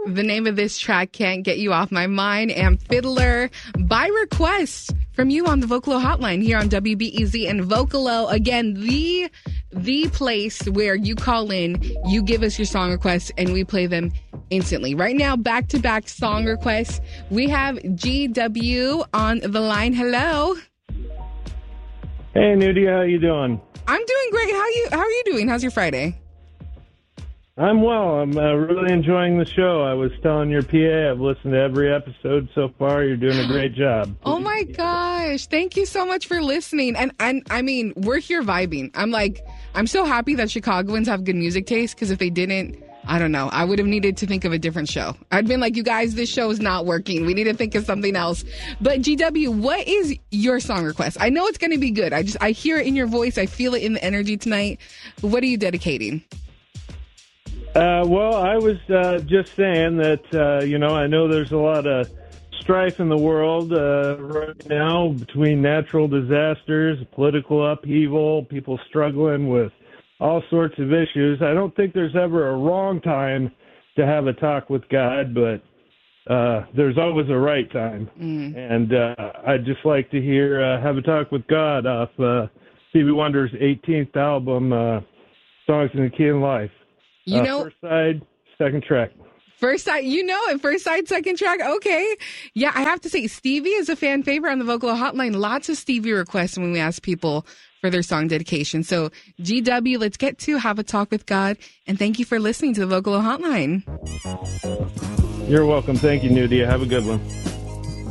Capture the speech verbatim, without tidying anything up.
The name of this track, Can't Get You Off My Mind, and Fiddler by request from you on the Vocalo hotline here on W B E Z and Vocalo. Again, the the place where you call in, you give us your song requests, and we play them instantly. Right now, back-to-back song requests. We have G W on the line. Hello. Hey, Nudie, how you doing? I'm doing great. How you? How are you doing? How's your Friday? I'm well. I'm uh, really enjoying the show. I was telling your P A I've listened to every episode so far. You're doing a great job. Oh, my gosh. Thank you so much for listening. And, and I mean, we're here vibing. I'm like, I'm so happy that Chicagoans have good music taste, because if they didn't, I don't know, I would have needed to think of a different show. I'd been like, you guys, this show is not working. We need to think of something else. But G W, what is your song request? I know it's going to be good. I just, I hear it in your voice. I feel it in the energy tonight. What are you dedicating? Uh, well, I was uh, just saying that, uh, you know, I know there's a lot of strife in the world uh, right now between natural disasters, political upheaval, people struggling with all sorts of issues. I don't think there's ever a wrong time to have a talk with God, but uh, there's always a right time. Mm. And uh, I'd just like to hear uh, Have a Talk with God off uh, Stevie Wonder's eighteenth album, uh, Songs in the Key of Life. You uh, know, first side, second track. First side, you know it. First side, second track. Okay. Yeah, I have to say, Stevie is a fan favorite on the Vocalo hotline. Lots of Stevie requests when we ask people for their song dedication. So, G W, let's get to Have a Talk with God. And thank you for listening to the Vocalo hotline. You're welcome. Thank you, Nudie. Have a good one.